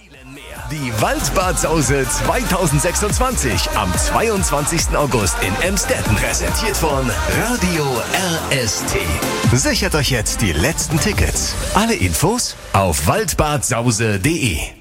Die Waldbadsause 2026 am 22. August in Emstetten. Präsentiert von Radio RST. Sichert euch jetzt die letzten Tickets. Alle Infos auf waldbadsause.de.